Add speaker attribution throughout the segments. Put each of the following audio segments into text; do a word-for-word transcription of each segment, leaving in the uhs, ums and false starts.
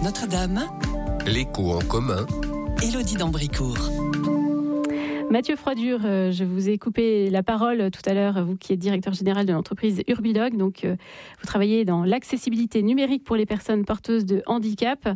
Speaker 1: Notre-Dame,
Speaker 2: l'écho en commun,
Speaker 1: Élodie d'Ambricourt.
Speaker 3: Mathieu Froidure, euh, je vous ai coupé la parole tout à l'heure, vous qui êtes directeur général de l'entreprise Urbilog. Donc, euh, vous travaillez dans l'accessibilité numérique pour les personnes porteuses de handicap.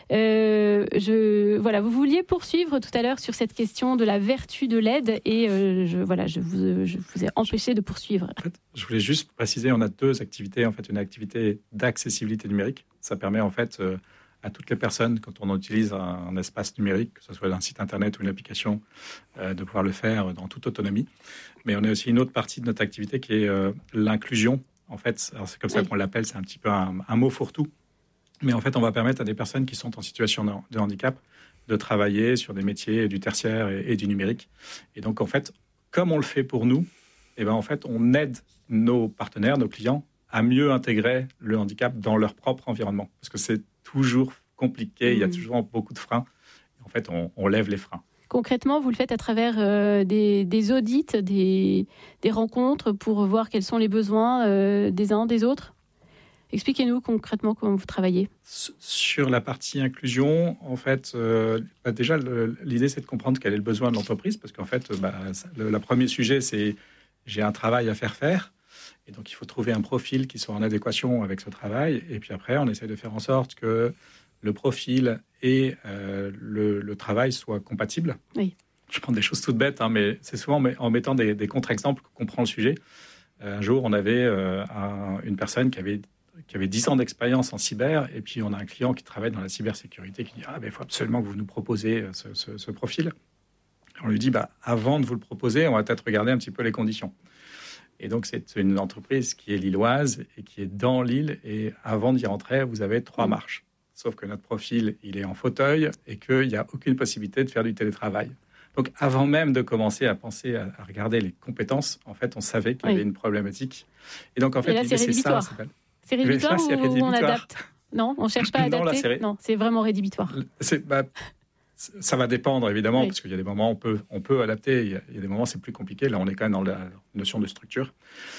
Speaker 3: Euh, je, voilà, vous vouliez poursuivre tout à l'heure sur cette question de la vertu de l'aide et euh, je, voilà, je, vous, je vous ai empêché de poursuivre.
Speaker 4: En fait, je voulais juste préciser, on a deux activités. En fait, une activité d'accessibilité numérique. Ça permet en fait euh, à toutes les personnes, quand on utilise un, un espace numérique, que ce soit un site internet ou une application, euh, de pouvoir le faire dans toute autonomie. Mais on a aussi une autre partie de notre activité qui est euh, l'inclusion. En fait, alors c'est comme ça oui. qu'on l'appelle, c'est un petit peu un, un mot fourre-tout. Mais en fait, on va permettre à des personnes qui sont en situation de, de handicap de travailler sur des métiers du tertiaire et, et du numérique. Et donc, en fait, comme on le fait pour nous, eh ben, en fait, on aide nos partenaires, nos clients, à mieux intégrer le handicap dans leur propre environnement. Parce que c'est toujours compliqué, mmh. il y a toujours beaucoup de freins. En fait, on, on lève les freins.
Speaker 3: Concrètement, vous le faites à travers euh, des, des audits, des, des rencontres pour voir quels sont les besoins euh, des uns des autres. Expliquez-nous concrètement comment vous travaillez.
Speaker 4: Sur la partie inclusion, en fait, euh, bah déjà, le, l'idée, c'est de comprendre quel est le besoin de l'entreprise. Parce qu'en fait, bah, ça, le, le premier sujet, c'est j'ai un travail à faire faire. Et donc, il faut trouver un profil qui soit en adéquation avec ce travail. Et puis après, on essaie de faire en sorte que le profil et euh, le, le travail soient compatibles.
Speaker 3: Oui.
Speaker 4: Je prends des choses toutes bêtes, hein, mais c'est souvent en mettant des, des contre-exemples qu'on comprend le sujet. Euh, un jour, on avait euh, un, une personne qui avait, qui avait dix ans d'expérience en cyber. Et puis, on a un client qui travaille dans la cybersécurité qui dit « Ah, il faut absolument que vous nous proposiez ce, ce, ce profil. » On lui dit bah, « Avant de vous le proposer, on va peut-être regarder un petit peu les conditions. » Et donc, c'est une entreprise qui est lilloise et qui est dans Lille. Et avant d'y rentrer, vous avez trois marches. Sauf que notre profil, il est en fauteuil et qu'il n'y a aucune possibilité de faire du télétravail. Donc, avant même de commencer à penser à, à regarder les compétences, en fait, on savait qu'il y avait oui. une problématique. Et donc, en fait,
Speaker 3: et là,
Speaker 4: l'idée,
Speaker 3: c'est rédhibitoire.
Speaker 4: C'est ça.
Speaker 3: C'est rédhibitoire,
Speaker 4: là,
Speaker 3: ou,
Speaker 4: c'est rédhibitoire
Speaker 3: ou on adapte? Non, on ne cherche pas à adapter.
Speaker 4: Non, là, c'est...
Speaker 3: non, c'est vraiment rédhibitoire.
Speaker 4: C'est... Bah, ça va dépendre, évidemment,
Speaker 3: oui.
Speaker 4: parce qu'il y a des moments où on peut, on peut adapter, il y, a, il y a des moments où c'est plus compliqué. Là, on est quand même dans la notion de structure.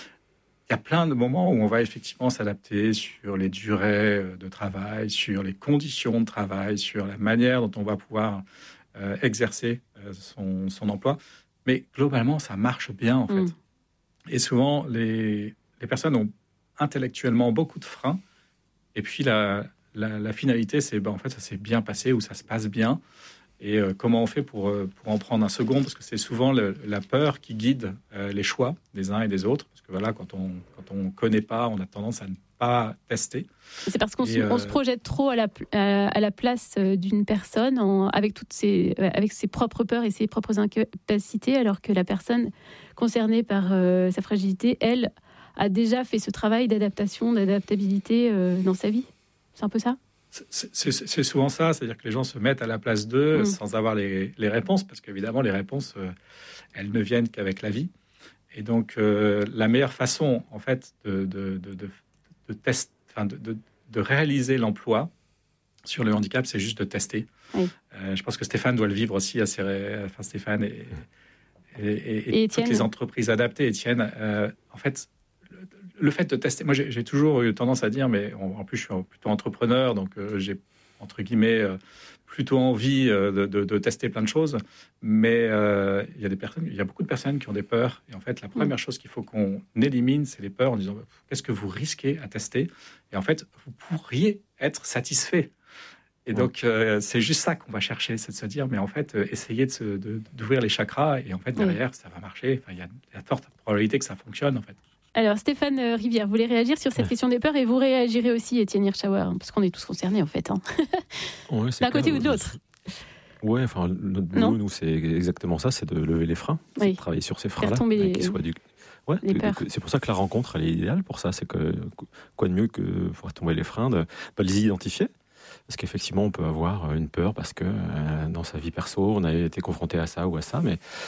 Speaker 4: Il y a plein de moments où on va effectivement s'adapter sur les durées de travail, sur les conditions de travail, sur la manière dont on va pouvoir euh, exercer euh, son, son emploi. Mais globalement, ça marche bien, en fait. Mm. Et souvent, les, les personnes ont intellectuellement beaucoup de freins. Et puis, la, la, la finalité, c'est ben, en fait, ça s'est bien passé ou ça se passe bien. Et euh, comment on fait pour, euh, pour en prendre un second? Parce que c'est souvent le, la peur qui guide euh, les choix des uns et des autres. Parce que voilà, quand on quand on connaît pas, on a tendance à ne pas tester.
Speaker 3: C'est parce qu'on
Speaker 4: et,
Speaker 3: se,
Speaker 4: euh...
Speaker 3: on se projette trop à la, à, à la place d'une personne en, avec, toutes ses, avec ses propres peurs et ses propres incapacités, alors que la personne concernée par euh, sa fragilité, elle, a déjà fait ce travail d'adaptation, d'adaptabilité euh, dans sa vie. C'est un peu ça?
Speaker 4: C'est, c'est, c'est souvent ça, c'est-à-dire que les gens se mettent à la place d'eux mmh. sans avoir les, les réponses, parce qu'évidemment, les réponses, euh, elles ne viennent qu'avec la vie. Et donc, euh, la meilleure façon, en fait, de, de, de, de, de, test, enfin de, de, de réaliser l'emploi sur le handicap, c'est juste de tester.
Speaker 3: Oui.
Speaker 4: Euh, je pense que Stéphane doit le vivre aussi, assez, enfin Stéphane et, et, et, et toutes les entreprises adaptées, Étienne, euh, en fait, le fait de tester, moi j'ai, j'ai toujours eu tendance à dire, mais en, en plus je suis plutôt entrepreneur, donc euh, j'ai entre guillemets euh, plutôt envie euh, de, de, de tester plein de choses, mais euh, il y a des personnes, il y a beaucoup de personnes qui ont des peurs, et en fait la première mmh. chose qu'il faut qu'on élimine, c'est les peurs en disant qu'est-ce que vous risquez à tester, et en fait vous pourriez être satisfait. Et mmh. donc euh, c'est juste ça qu'on va chercher, c'est de se dire mais en fait euh, essayez de se, de, d'ouvrir les chakras, et en fait derrière mmh. ça va marcher. Enfin il y a, il y a de fortes probabilités que ça fonctionne en fait.
Speaker 3: Alors, Stéphane Rivière, vous voulez réagir sur cette question des peurs et vous réagirez aussi, Étienne Hirschauer, hein, parce qu'on est tous concernés, en fait. Hein.
Speaker 5: Ouais,
Speaker 3: d'un côté ou de l'autre.
Speaker 5: Oui, enfin, notre boulot, nous, c'est exactement ça, c'est de lever les freins, oui. c'est de travailler sur ces freins-là.
Speaker 3: Faire tomber
Speaker 5: les... Soient du... ouais, les peurs. C'est pour ça que la rencontre, elle est idéale pour ça. C'est que, quoi de mieux que pour faire tomber les freins, de, de les identifier. Parce qu'effectivement, on peut avoir une peur parce que euh, dans sa vie perso, on a été confronté à ça ou à ça, mais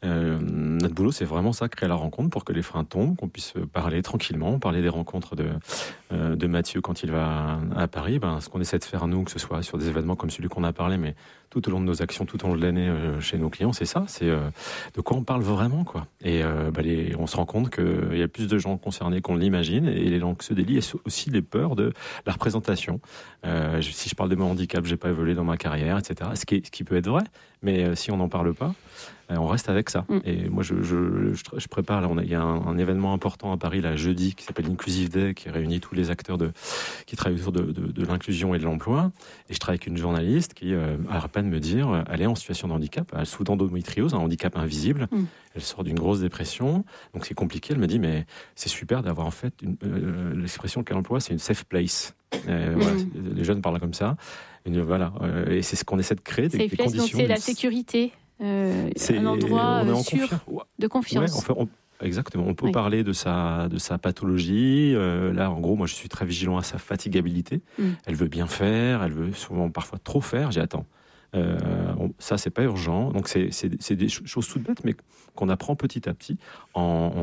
Speaker 5: Euh, notre boulot, c'est vraiment ça, créer la rencontre pour que les freins tombent, qu'on puisse parler tranquillement, parler des rencontres de, euh, de Mathieu quand il va à Paris. Ben, ce qu'on essaie de faire, nous, que ce soit sur des événements comme celui qu'on a parlé, mais tout au long de nos actions, tout au long de l'année euh, chez nos clients, c'est ça, c'est euh, de quoi on parle vraiment, quoi. Et euh, ben, les, on se rend compte qu'il y a plus de gens concernés qu'on l'imagine, et les langues se délient, et aussi les peurs de la représentation. Euh, si je parle de mon handicap, j'ai pas évolué dans ma carrière, et cetera. Ce qui, ce qui peut être vrai, mais euh, si on n'en parle pas, euh, on reste avec ça. Mm. Et moi, je, je, je, je prépare, là, on a, il y a un, un événement important à Paris, là, jeudi, qui s'appelle l'Inclusive Day, qui réunit tous les acteurs de, qui travaillent autour de, de, de l'inclusion et de l'emploi. Et je travaille avec une journaliste qui euh, a à peine me dire, elle est en situation de handicap, elle souffre d'endométriose, un handicap invisible. Mm. Elle sort d'une grosse dépression, donc c'est compliqué. Elle me dit, mais c'est super d'avoir en fait une, euh, l'expression qu'elle emploie, c'est une safe place. Euh, mmh. Voilà, les jeunes parlent comme ça. Et, voilà, euh, et c'est ce qu'on essaie de créer. Des,
Speaker 3: safe
Speaker 5: des
Speaker 3: place,
Speaker 5: conditions.
Speaker 3: Donc c'est la sécurité, euh, c'est un endroit euh, sûr, confi- de confiance.
Speaker 5: Ouais, enfin, on, exactement. On peut
Speaker 3: oui.
Speaker 5: parler de sa, de sa pathologie. Euh, là, en gros, moi, je suis très vigilant à sa fatigabilité. Mmh. Elle veut bien faire, elle veut souvent parfois trop faire. J'ai attends. Euh, on, ça, c'est pas urgent. Donc, c'est, c'est, c'est des choses toutes bêtes, mais qu'on apprend petit à petit en,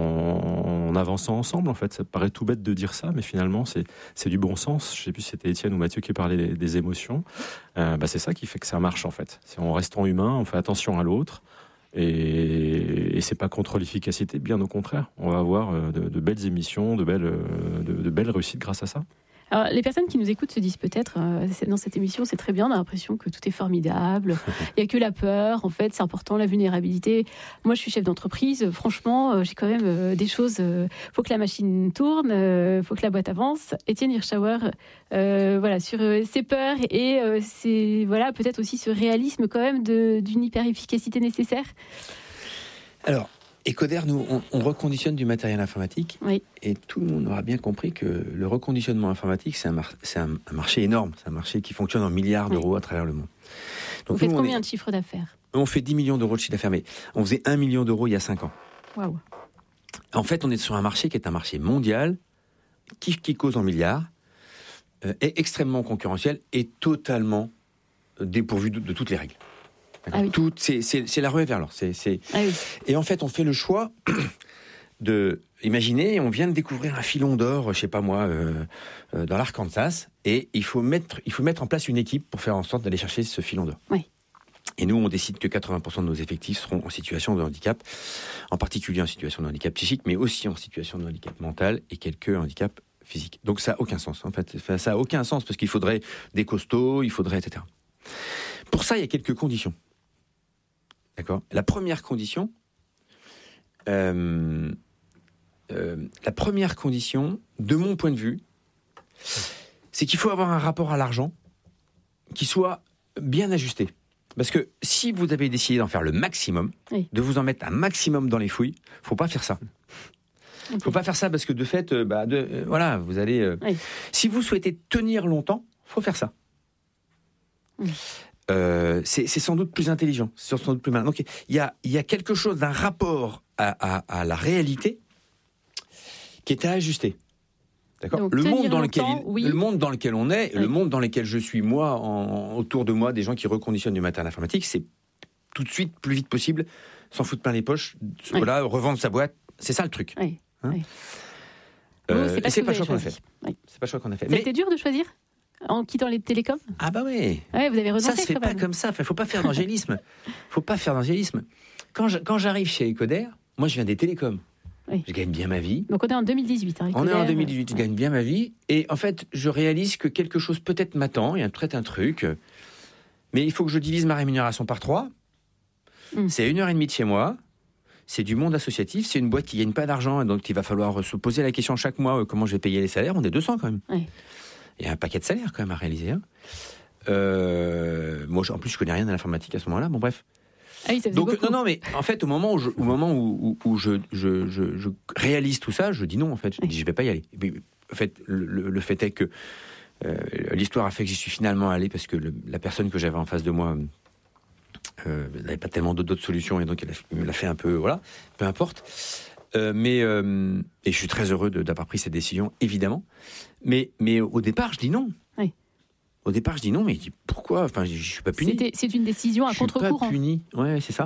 Speaker 5: en, en avançant ensemble. En fait, ça paraît tout bête de dire ça, mais finalement, c'est, c'est du bon sens. Je sais plus si c'était Étienne ou Mathieu qui parlait des, des émotions. Euh, bah, c'est ça qui fait que ça marche, en fait. C'est en restant humain, on fait attention à l'autre. Et, et c'est pas contre l'efficacité, bien au contraire. On va avoir de, de belles émissions, de belles, de, de belles réussites grâce à ça.
Speaker 3: Alors, les personnes qui nous écoutent se disent peut-être, euh, dans cette émission, c'est très bien, on a l'impression que tout est formidable, il n'y a que la peur, en fait, c'est important, la vulnérabilité. Moi, je suis chef d'entreprise, franchement, euh, j'ai quand même euh, des choses, il euh, faut que la machine tourne, il euh, faut que la boîte avance. Étienne Hirschauer, euh, voilà, sur euh, ces peurs et euh, c'est, voilà, peut-être aussi ce réalisme quand même de, d'une hyper-efficacité nécessaire.
Speaker 6: Alors, Ecoder, nous, on, on reconditionne du matériel informatique,
Speaker 3: oui.
Speaker 6: Et tout le monde aura bien compris que le reconditionnement informatique, c'est un, mar- c'est un, un marché énorme, c'est un marché qui fonctionne en milliards oui. d'euros à travers le monde.
Speaker 3: Donc, vous nous, faites combien est, de chiffre d'affaires ?
Speaker 6: On fait dix millions d'euros de chiffre d'affaires, mais on faisait un million d'euros il y a cinq ans.
Speaker 3: Waouh.
Speaker 6: En fait, on est sur un marché qui est un marché mondial, qui, qui cause en milliards, euh, est extrêmement concurrentiel et totalement dépourvu de, de toutes les règles. Ah oui. Tout, c'est, c'est, c'est la ruée vers l'or. C'est, c'est... Ah oui. Et en fait, on fait le choix de... Imaginez, on vient de découvrir un filon d'or, je sais pas moi, euh, euh, dans l'Arkansas, et il faut, mettre, il faut mettre en place une équipe pour faire en sorte d'aller chercher ce filon d'or.
Speaker 3: Oui.
Speaker 6: Et nous, on décide que quatre-vingts pour cent de nos effectifs seront en situation de handicap, en particulier en situation de handicap psychique, mais aussi en situation de handicap mental et quelques handicaps physiques. Donc ça n'a aucun sens, en fait. Ça n'a aucun sens, parce qu'il faudrait des costauds, il faudrait, et cetera. Pour ça, il y a quelques conditions. D'accord ? La première condition, euh, euh, la première condition, de mon point de vue, c'est qu'il faut avoir un rapport à l'argent qui soit bien ajusté. Parce que si vous avez décidé d'en faire le maximum, oui. de vous en mettre un maximum dans les fouilles, faut pas faire ça. Okay. Faut pas faire ça parce que de fait, euh, bah, de, euh, voilà, vous allez. Euh, oui. Si vous souhaitez tenir longtemps, faut faire ça. Oui. Euh, c'est, c'est sans doute plus intelligent, c'est sans doute plus malin. Donc il y a, y a quelque chose d'un rapport à, à, à la réalité qui est à ajuster. D'accord ? Donc, le monde dans lequel, oui. le monde dans lequel on est, oui. le monde dans lequel je suis moi, en, autour de moi, des gens qui reconditionnent du matériel informatique, c'est tout de suite, plus vite possible, s'en foutre plein les poches, oui. voilà, revendre sa boîte, c'est ça le truc.
Speaker 3: Oui.
Speaker 6: Hein
Speaker 3: oui.
Speaker 6: Euh,
Speaker 3: c'est pas,
Speaker 6: c'est pas le choix
Speaker 3: qu'on
Speaker 6: a fait.
Speaker 3: Oui.
Speaker 6: C'est pas le choix qu'on a fait.
Speaker 3: Ça a été dur de choisir en quittant les télécoms ?
Speaker 6: Ah bah oui.
Speaker 3: Ouais, vous avez renoncé.
Speaker 6: Ça se fait pas même. Comme ça. Enfin, faut pas faire d'angélisme. faut pas faire d'angélisme. Quand, je, quand j'arrive chez Ecoder, moi je viens des télécoms. Oui. Je gagne bien ma vie.
Speaker 3: Donc on est en deux mille dix-huit. Hein,
Speaker 6: on est en deux mille dix-huit. Je gagne bien ma vie. Et en fait, je réalise que quelque chose peut-être m'attend. Il y a peut-être un truc. Mais il faut que je divise ma rémunération par trois. Mm. C'est une heure et demie de chez moi. C'est du monde associatif. C'est une boîte qui gagne pas d'argent. Donc il va falloir se poser la question chaque mois comment je vais payer les salaires. On est deux cents quand même. Oui. Il y a un paquet de salaires quand même à réaliser. Hein. Euh, moi, en plus, je connais rien à l'informatique à ce moment-là. Bon, bref.
Speaker 3: Ah oui, ça
Speaker 6: Donc,
Speaker 3: beaucoup.
Speaker 6: non, non, mais en fait, au moment où je, au moment où, où, où je, je, je, je réalise tout ça, je dis non, en fait. Je oui. dis, je vais pas y aller. Mais, en fait, le, le fait est que euh, l'histoire a fait que j'y suis finalement allé parce que le, la personne que j'avais en face de moi euh, n'avait pas tellement d'autres solutions et donc elle, a, elle me l'a fait un peu, voilà, peu importe. Euh, mais euh, et je suis très heureux de, d'avoir pris cette décision, évidemment. Mais, mais au départ, je dis non.
Speaker 3: Oui.
Speaker 6: Au départ, je dis non, mais je dis pourquoi ? Enfin, je, je suis pas puni.
Speaker 3: C'était, c'est une décision à contre-courant.
Speaker 6: Je suis pas puni. Ouais, c'est ça.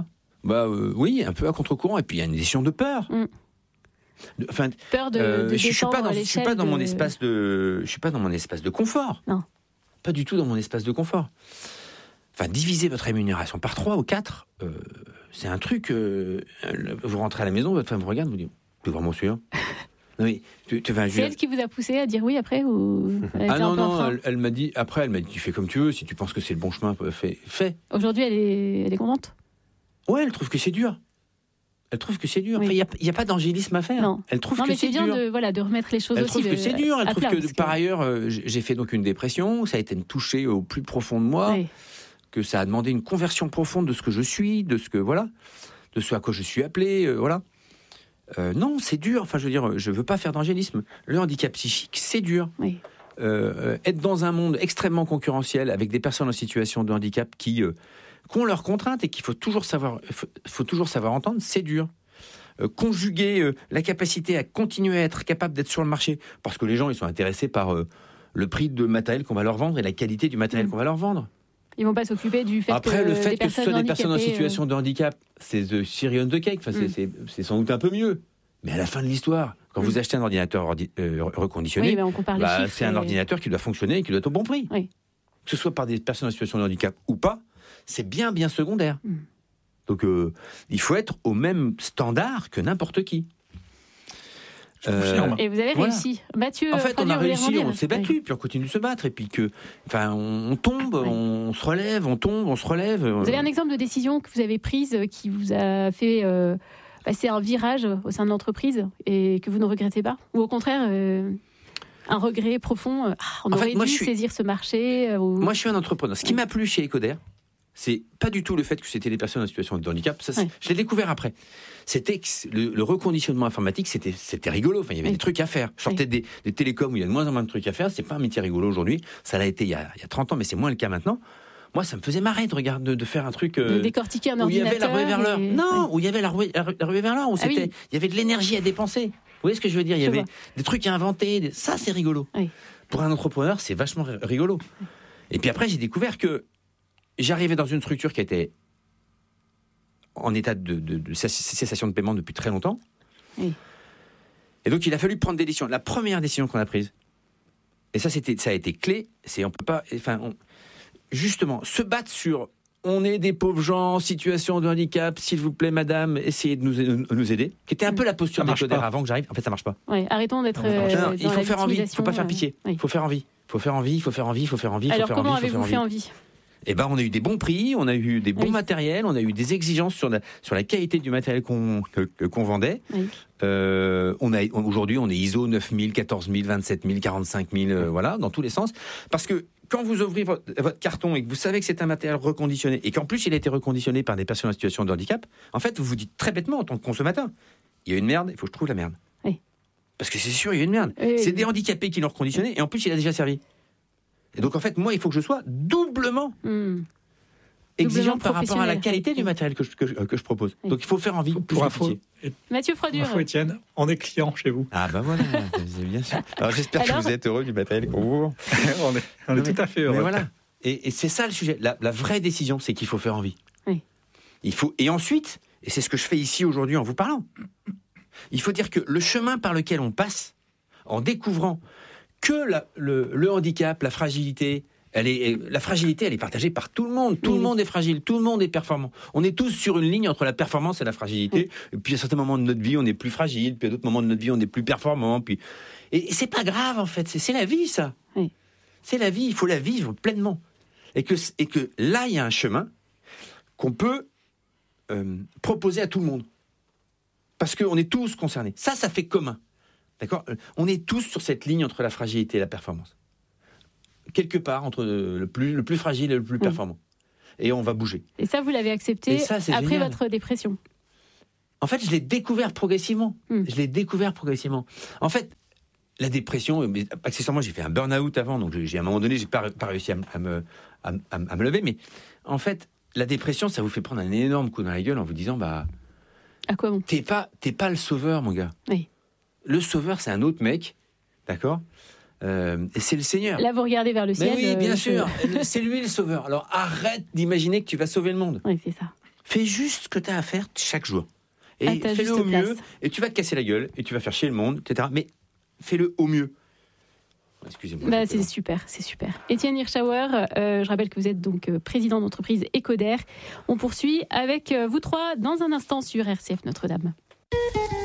Speaker 6: Bah euh, oui, un peu à contre-courant. Et puis il y a une décision de peur.
Speaker 3: Mm.
Speaker 6: De, enfin,
Speaker 3: Peur de,
Speaker 6: euh,
Speaker 3: de
Speaker 6: je suis pas dans, je suis pas dans
Speaker 3: de...
Speaker 6: mon espace de, je suis pas dans mon espace de confort.
Speaker 3: Non.
Speaker 6: Pas du tout dans mon espace de confort. Enfin, diviser votre rémunération par trois ou quatre, euh, c'est un truc. Euh, vous rentrez à la maison, votre femme vous regarde, vous dit, t'es vraiment sûr? Non mais, tu, tu vas,
Speaker 3: c'est elle qui vous a poussé à dire oui après ou
Speaker 6: ah non non, elle, elle m'a dit après, elle m'a dit tu fais comme tu veux, si tu penses que c'est le bon chemin, fais. fais.
Speaker 3: Aujourd'hui, elle est, elle est contente.
Speaker 6: Ouais, elle trouve que c'est dur. Elle trouve que c'est dur. Il
Speaker 3: oui.
Speaker 6: n'y a, y a pas d'angélisme à faire.
Speaker 3: Non.
Speaker 6: Elle trouve
Speaker 3: non,
Speaker 6: que
Speaker 3: mais
Speaker 6: c'est,
Speaker 3: c'est bien
Speaker 6: dur.
Speaker 3: de, voilà, de remettre les choses
Speaker 6: elle
Speaker 3: aussi.
Speaker 6: Elle trouve que c'est dur. Elle trouve
Speaker 3: plat,
Speaker 6: que,
Speaker 3: que
Speaker 6: par ailleurs, euh, j'ai fait donc une dépression. Ça a été me toucher au plus profond de moi.
Speaker 3: Oui.
Speaker 6: Que ça a demandé une conversion profonde de ce que je suis, de ce que voilà, de ce à quoi je suis appelé. Euh, voilà. Euh, non, c'est dur. Enfin, je veux dire, je veux pas faire d'angélisme. Le handicap psychique, c'est dur.
Speaker 3: Oui.
Speaker 6: Euh, être dans un monde extrêmement concurrentiel avec des personnes en situation de handicap qui, euh, qui ont leurs contraintes et qu'il faut toujours savoir, faut, faut toujours savoir entendre, c'est dur. Euh, conjuguer euh, la capacité à continuer à être capable d'être sur le marché, parce que les gens ils sont intéressés par euh, le prix de matériel qu'on va leur vendre et la qualité du matériel mmh. qu'on va leur vendre.
Speaker 3: Ils vont pas s'occuper du fait
Speaker 6: Après,
Speaker 3: que
Speaker 6: le fait
Speaker 3: des
Speaker 6: que ce soit des personnes en situation
Speaker 3: euh...
Speaker 6: de handicap, c'est the cherry on the cake. Enfin, mmh. c'est, c'est, c'est sans doute un peu mieux. Mais à la fin de l'histoire, quand mmh. vous achetez un ordinateur ordi- euh, reconditionné,
Speaker 3: oui, on bah,
Speaker 6: c'est un
Speaker 3: et...
Speaker 6: ordinateur qui doit fonctionner et qui doit être au bon prix.
Speaker 3: Oui.
Speaker 6: Que ce soit par des personnes en situation de handicap ou pas, c'est bien, bien secondaire. Mmh. Donc, euh, il faut être au même standard que n'importe qui.
Speaker 3: Euh, et vous avez
Speaker 6: voilà.
Speaker 3: réussi. Mathieu,
Speaker 6: en fait,
Speaker 3: Fradier,
Speaker 6: on a réussi, on
Speaker 3: dire.
Speaker 6: s'est battu,
Speaker 3: oui.
Speaker 6: puis on continue de se battre, et puis que, enfin, on tombe, oui. on se relève, on tombe, on se relève.
Speaker 3: Vous avez un exemple de décision que vous avez prise qui vous a fait euh, passer un virage au sein de l'entreprise et que vous ne regrettez pas, ou au contraire euh, un regret profond. Euh, ah, on en aurait fait, dû suis... saisir ce marché. Euh, ou...
Speaker 6: Moi, je suis un entrepreneur. Ce qui m'a plu chez Ecoder, c'est pas du tout le fait que c'était des personnes en situation de handicap. Ça, oui. Je l'ai découvert après. C'était que le, le reconditionnement informatique, c'était, c'était rigolo. Enfin, il y avait oui. des trucs à faire. Je sortais oui. des, des télécoms où il y a de moins en moins de trucs à faire. C'est pas un métier rigolo aujourd'hui. Ça l'a été il y a, il y a trente ans, mais c'est moins le cas maintenant. Moi, ça me faisait marrer de regarder, de, de faire un truc. Euh,
Speaker 3: de décortiquer un
Speaker 6: où
Speaker 3: ordinateur.
Speaker 6: Il y avait la ruée vers l'heure.
Speaker 3: Et...
Speaker 6: Non,
Speaker 3: oui.
Speaker 6: où il y avait la ruée, la ruée vers l'heure. Où ah c'était, oui. il y avait de l'énergie à dépenser. Vous voyez ce que je veux dire? Il y je avait vois. des trucs à inventer. Des... Ça, c'est rigolo. Oui. Pour un entrepreneur, c'est vachement rigolo. Oui. Et puis après, j'ai découvert que j'arrivais dans une structure qui était en état de, de, de cessation de paiement depuis très longtemps. Oui. Et donc, il a fallu prendre des décisions. La première décision qu'on a prise, et ça, c'était, ça a été clé, c'est on peut pas, enfin, on, justement, se battre sur on est des pauvres gens en situation de handicap, s'il vous plaît, madame, essayez de nous, de nous aider, qui était un peu la posture des codeurs avant que j'arrive. En fait, ça marche pas.
Speaker 3: Ouais, arrêtons d'être.
Speaker 6: Euh, non, non, il faut faire envie, il faut pas faire
Speaker 3: euh,
Speaker 6: pitié. Il
Speaker 3: oui.
Speaker 6: faut faire envie. Il faut faire envie, il faut faire envie, il faut faire envie.
Speaker 3: Alors,
Speaker 6: faire
Speaker 3: comment
Speaker 6: envie,
Speaker 3: avez-vous fait envie?
Speaker 6: Eh ben, on a eu des bons prix, on a eu des bons oui. matériels, on a eu des exigences sur la, sur la qualité du matériel qu'on, que, qu'on vendait. Oui. Euh, on a, aujourd'hui, on est I S O neuf mille, quatorze mille, vingt-sept mille, quarante-cinq mille, euh, voilà, dans tous les sens. Parce que quand vous ouvrez votre, votre carton et que vous savez que c'est un matériel reconditionné, et qu'en plus il a été reconditionné par des personnes en situation de handicap, en fait, vous vous dites très bêtement en tant que consommateur, il y a une merde, il faut que je trouve la merde.
Speaker 3: Oui.
Speaker 6: Parce que c'est sûr, il y a une merde. Oui, c'est oui. des handicapés qui l'ont reconditionné, et en plus, il a déjà servi. Et donc, en fait, moi, il faut que je sois doublement mmh. exigeant par rapport à la qualité du matériel que je, que, que je propose. Oui. Donc, il faut faire envie.
Speaker 4: Pour info,
Speaker 3: et... Mathieu Fradier.
Speaker 4: Info, Étienne, on est client chez vous.
Speaker 6: Ah, ben voilà, c'est bien sûr. Alors, j'espère Alors... que vous êtes heureux du matériel qu'on vous vend.
Speaker 4: on est, on est mais, tout à fait heureux.
Speaker 6: Mais voilà. Et, et c'est ça le sujet. La, la vraie décision, c'est qu'il faut faire envie.
Speaker 3: Oui.
Speaker 6: Il faut, et ensuite, et c'est ce que je fais ici aujourd'hui en vous parlant, il faut dire que le chemin par lequel on passe, en découvrant que la, le, le handicap, la fragilité, elle est, la fragilité, elle est partagée par tout le monde. Tout oui. le monde est fragile, tout le monde est performant. On est tous sur une ligne entre la performance et la fragilité. Oui. Et puis à certains moments de notre vie, on est plus fragile. Puis à d'autres moments de notre vie, on est plus performant. Puis et, et c'est pas grave en fait. C'est, c'est la vie, ça.
Speaker 3: Oui.
Speaker 6: C'est la vie. Il faut la vivre pleinement. Et que et que là, il y a un chemin qu'on peut euh, proposer à tout le monde, parce qu'on est tous concernés. Ça, ça fait commun. D'accord ? On est tous sur cette ligne entre la fragilité et la performance. Quelque part, entre le plus, le plus fragile et le plus performant. Oui. Et on va bouger.
Speaker 3: Et ça, vous l'avez accepté ça, après génial. Votre dépression ?
Speaker 6: En fait, je l'ai découvert progressivement. Mm. Je l'ai découvert progressivement. En fait, la dépression, mais accessoirement, j'ai fait un burn-out avant, donc j'ai, à un moment donné, j'ai pas, pas réussi à, à, me, à, à me lever. Mais en fait, la dépression, ça vous fait prendre un énorme coup dans la gueule en vous disant, bah...
Speaker 3: À quoi bon ?
Speaker 6: T'es pas, t'es pas le sauveur, mon gars.
Speaker 3: Oui.
Speaker 6: Le sauveur, c'est un autre mec, d'accord ? euh, Et c'est le Seigneur.
Speaker 3: Là, vous regardez vers le ciel.
Speaker 6: Mais oui, bien
Speaker 3: euh,
Speaker 6: sûr. C'est lui le sauveur. Alors arrête d'imaginer que tu vas sauver le monde.
Speaker 3: Oui, c'est ça.
Speaker 6: Fais juste ce que tu as à faire chaque jour. Et
Speaker 3: à ta
Speaker 6: fais-le
Speaker 3: juste
Speaker 6: au
Speaker 3: place.
Speaker 6: mieux. Et tu vas te casser la gueule, et tu vas faire chier le monde, et cetera. Mais fais-le au mieux. Excusez-moi.
Speaker 3: Bah, c'est super, c'est super. Étienne Hirschauer, euh, je rappelle que vous êtes donc euh, président d'entreprise Ecoder. On poursuit avec euh, vous trois dans un instant sur R C F Notre-Dame.